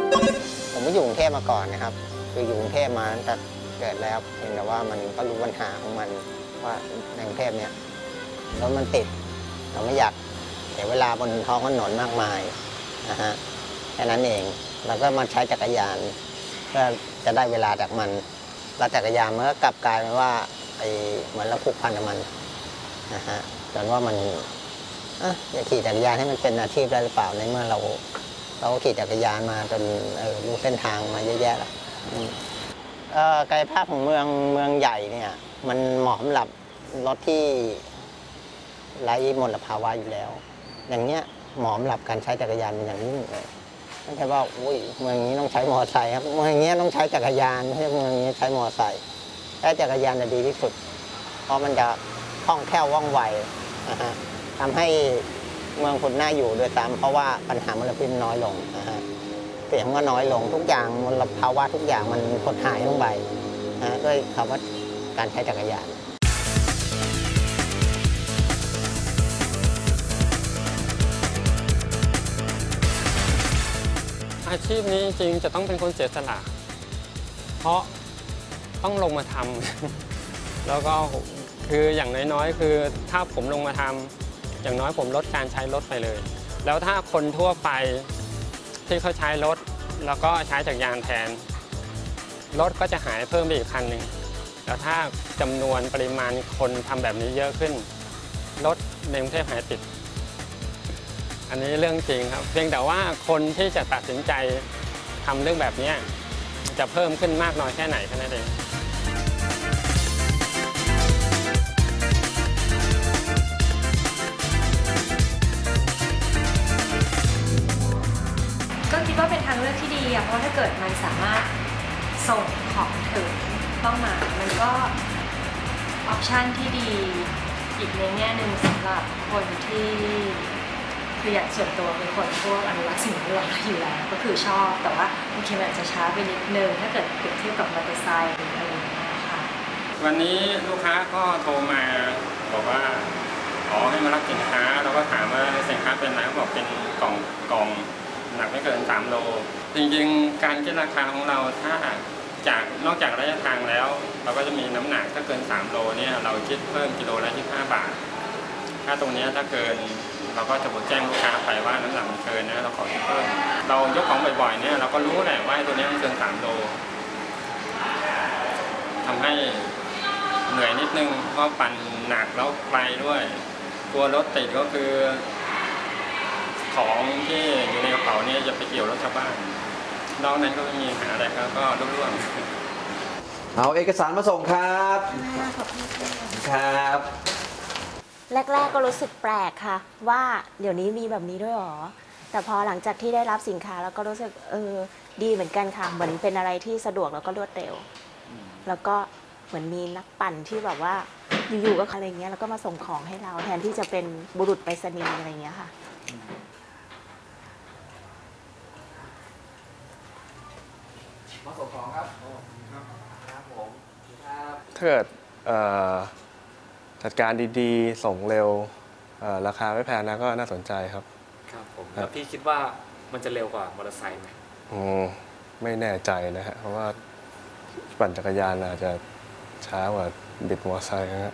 ผมไม่อยู่กรุงเทพมาก่อนนะครับคืออยู่กรุงเทพมาตั้งแต่เกิดแล้วเพียงแต่ว่ามันก็รู้ปัญหาของมันว่าในกรุงเทพเนี่ยรถมันติดเราไม่อยากเสียเวลาบนท้องถนนมากมายนะฮะแค่นั้นเองเราก็มาใช้จักรยานเพื่อจะได้เวลาจากมันแล้วจักรยานมันก็กลับกลายเป็นว่าเหมือนเราผูกพันกับมันนะฮะจนว่ามันจะขี่จักรยานให้มันเป็นอาชีพได้หรือเปล่าในเมื่อเราก็ขี่จักรยานมาจนรู้เส้นทางมาเยอะแยะแล้วกายภาพของเมืองใหญ่เนี่ยมันเหมาะสำหรับรถที่ไร้มลภาวะอยู่แล้วอย่างเนี้ยเหมาะสำหรับการใช้จักรยานเป็นอย่างยิ่งเลยไม่ใช่ว่าอุ้ยเมืองนี้ต้องใช้มอเตอร์ไซค์ครับเมืองนี้ต้องใช้จักรยานไม่ใช่เมืองนี้ใช้มอเตอร์ไซค์ใช้จักรยานจะดีที่สุดเพราะมันจะคล่องแคล่วว่องไวนะฮะทำให้เมืองคุณน่าอยู่ด้วยซ้ำเพราะว่าปัญหามลพิษน้อยลงนะฮะเสียงก็น้อยลงทุกอย่างมลภาวะทุกอย่างมันหดหายลงไปนะด้วยคำว่าการใช้จักรยานอาชีพนี้จริงๆจะต้องเป็นคนเสียสละเพราะต้องลงมาทำ แล้วก็คืออย่างน้อยๆคือถ้าผมลงมาทำอย่างน้อยผมลดการใช้รถไปเลยแล้วถ้าคนทั่วไปที่เขาใช้รถแล้วก็ใช้จักรยานแทนรถก็จะหายเพิ่มไปอีกคันหนึ่งแล้วถ้าจำนวนปริมาณคนทำแบบนี้เยอะขึ้นรถในกรุงเทพหายติดอันนี้เรื่องจริงครับเพียงแต่ว่าคนที่จะตัดสินใจทำเรื่องแบบนี้จะเพิ่มขึ้นมากน้อยแค่ไหนแค่นั้นเองก็คิดว่าเป็นทางเลือกที่ดีอะเพราะถ้าเกิดมันสามารถส่งของถึงเป้าหมายมันก็ออปชันที่ดีอีกในแง่หนึ่งสำหรับคนที่คืออย่างส่วนตัวเป็นคนพวกอนุรักษ์สิ่งแวดล้อมอยู่แล้วก็คือชอบแต่ว่าโอเคมันอาจจะช้าไปนิดนึงถ้าเกิดเปรียบเทียบกับมอเตอร์ไซค์หรืออะไรอย่างเงี้ยค่ะวันนี้ลูกค้าก็โทรมาบอกว่าให้มารับสินค้าเราก็ถามว่าสินค้าเป็นอะไรเขาบอกเป็นกล่องหนักไม่เกิน3 โลจริงๆการคิดราคาของเราถ้านอกจากระยะทางแล้วเราก็จะมีน้ำหนักถ้าเกิน3 โลเนี่ยเราคิดเพิ่มกิโลละ25 บาทถ้าตรงนี้ถ้าเกินเราก็จะบอกแจ้งลูกค้าไปว่าน้ำหนักมันเกินนะเราขอคิดเพิ่มเรายกของบ่อยๆเนี่ยเราก็รู้แหละว่าตัวนี้มันเกิน3 โลทำให้เหนื่อยนิดนึงเพราะปั่นหนักแล้วไกลด้วยกลัวรถติดก็คือของที่อยู่ในกระเป๋าเนี่ยจะไปเกี่ยวรถชาวบ้านนอกนั้นก็ไม่มีปัญหาอะไรครับก็ร่วมเอาเอกสารมาส่งครับครับแรกๆก็รู้สึกแปลกค่ะว่าเดี๋ยวนี้มีแบบนี้ด้วยหรอแต่พอหลังจากที่ได้รับสินค้าแล้วก็รู้สึกดีเหมือนกันค่ะเหมือนเป็นอะไรที่สะดวกแล้วก็รวดเร็วแล้วก็เหมือนมีนักปั่นที่แบบว่าอยู่ๆก็อะไรเงี้ยแล้วก็มาส่งของให้เราแทนที่จะเป็นบุรุษไปรษณีย์อะไรเงี้ยค่ะมาส่งของครับครับผมถ้าเกิดจัดการดีๆส่งเร็วราคาไม่แพงนะก็น่าสนใจครับครับผมแล้วพี่คิดว่ามันจะเร็วกว่ามอเตอร์ไซค์ไหมไม่แน่ใจนะฮะเพราะว่าปั่นจักรยานอาจจะช้ากว่าบิดมอเตอร์ไซค์นะฮะ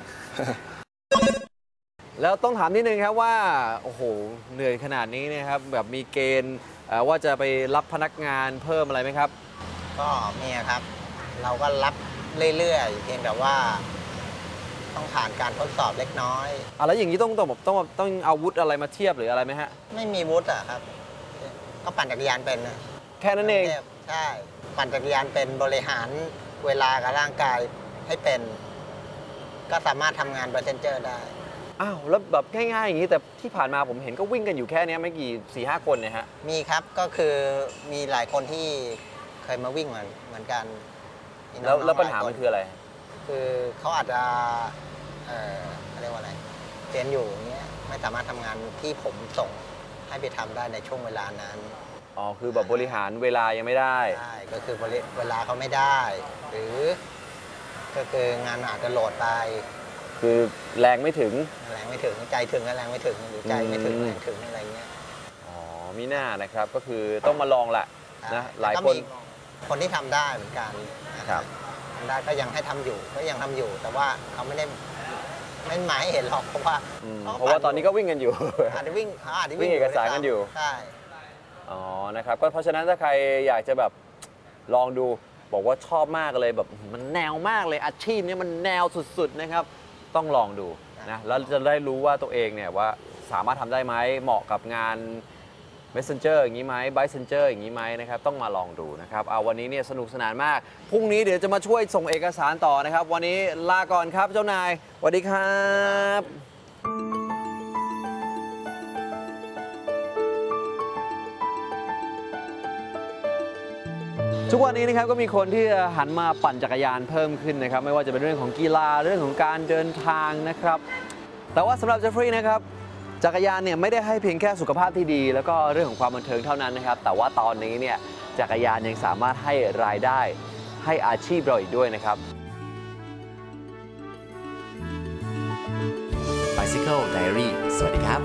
แล้วต้องถามนิดนึงครับว่าโอ้โหเหนื่อยขนาดนี้เนี่ยครับแบบมีเกณฑ์ว่าจะไปรับพนักงานเพิ่มอะไรไหมครับก็มีครับเราก็รับเรื่อยๆเพียงแต่ว่าต้องผ่านการทดสอบเล็กน้อยแล้วอย่างนี้ต้องเอาวุธอะไรมาเทียบหรืออะไรไหมฮะไม่มีวุฒิอะครับก็ปั่นจักรยานเป็นนะแค่นั้นเองใช่ปั่นจักรยานเป็นบริหารเวลากับร่างกายให้เป็นก็สามารถทำงานPassengerได้อ้าวแล้วแบบง่ายๆอย่างนี้แต่ที่ผ่านมาผมเห็นก็วิ่งกันอยู่แค่นี้ไม่กี่4-5 คนเนี่ยฮะมีครับก็คือมีหลายคนที่เคยมาวิ่งเหมือนกันแล้วปัญหามันคืออะไรคือเขาอาจจะเรียกว่าอะไรเรียนอยู่อย่างเงี้ยไม่สามารถทำงานที่ผมส่งให้ไปทำได้ในช่วงเวลานั้นคือแบบบริหารเวลายังไม่ได้ใช่ก็คือเวลาเขาไม่ได้หรือก็คืองานอาจจะโหลดไปคือแรงไม่ถึงใจถึงแรงไม่ถึงหรือใจไม่ถึงแรงถึงอะไรเงี้ยมีหน้านะครับก็คือต้องมาลองแหละนะหลายก็คนมีคนที่ทำได้เหมือนกันนะฮะครับทำได้ก็ยังให้ทำอยู่ก็ยังทำอยู่ แต่ว่าเขาไม่ได้ไม่หมายเห็นหรอกเพราะว่าเพราะว่าตอนนี้ก็วิ่งกันอยู่อาจจะวิ่งอาจจะวิ่งเอกสารกันอยู่ใช่อ๋อ นะครับก็เพราะฉะนั้นถ้าใครอยากจะแบบลองดูบอกว่าชอบมากเลยแบบมันแนวมากเลยอาชีพนี้มันแนวสุดๆนะครับต้องลองดูนะแล้วจะได้รู้ว่าตัวเองเนี่ยว่าสามารถทำได้ไหมเหมาะกับงาน Messenger อย่างนี้ไหม Messenger อย่างนี้ไหมนะครับต้องมาลองดูนะครับเอาวันนี้เนี่ยสนุกสนานมากพรุ่งนี้เดี๋ยวจะมาช่วยส่งเอกสารต่อนะครับวันนี้ลาก่อนครับเจ้านายสวัสดีครับ ทุกวันนี้นะครับก็มีคนที่หันมาปั่นจักรยานเพิ่มขึ้นนะครับไม่ว่าจะเป็นเรื่องของกีฬาเรื่องของการเดินทางนะครับแต่ว่าสำหรับเจฟฟรีย์นะครับจักรยานเนี่ยไม่ได้ให้เพียงแค่สุขภาพที่ดีแล้วก็เรื่องของความบันเทิงเท่านั้นนะครับแต่ว่าตอนนี้เนี่ยจักรยานยังสามารถให้รายได้ให้อาชีพเราอีกด้วยนะครับ Bicycle Diary สวัสดีครับ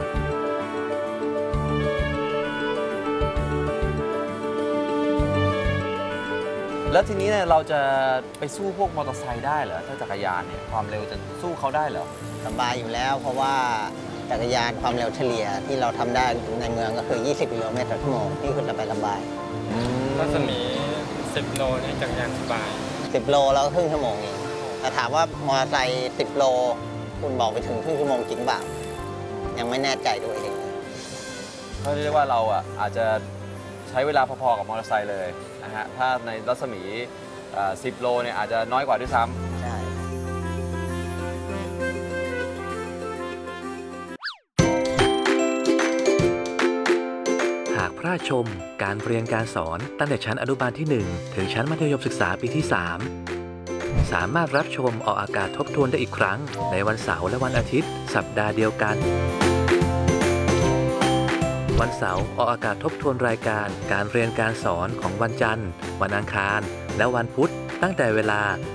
แล้วทีนี้เนี่ยเราจะไปสู้พวกมอเตอร์ไซค์ได้เหรอถ้าจักรยานเนี่ยความเร็วจะสู้เขาได้เหรอสบายอยู่แล้ว เพราะว่าจักรยานความเร็วเฉลี่ยที่เราทำได้ในเมืองก็คือ 20 กิโลเมตรต่อชั่วโมงนี่คือสบายรัศมี 10 โลนี่จักรยานสบาย 10 โลแล้วก็ครึ่งชั่วโมงเองแต่ถามว่ามอเตอร์ไซค์10 โลคุณบอกไปถึงครึ่งชั่วโมงจริงเปล่ายังไม่แน่ใจตัวเองเขาเรียกว่าเราอ่ะอาจจะใช้เวลาพอๆกับมอเตอร์ไซค์เลยนะฮะถ้าในรัศมี10 โลเนี่ยอาจจะน้อยกว่าด้วยซ้ำใช่หากพลาดชมการเรียนการสอนตั้งแต่ชั้นอนุบาลที่ 1 ถึงชั้นมัธยมศึกษาปีที่ 3 สามารถรับชมออกอากาศทบทวนได้อีกครั้งในวันเสาร์และวันอาทิตย์สัปดาห์เดียวกัน วันเสาร์ออกอากาศทบทวนรายการการเรียนการสอนของวันจันทร์วันอังคารและวันพุธตั้งแต่เวลา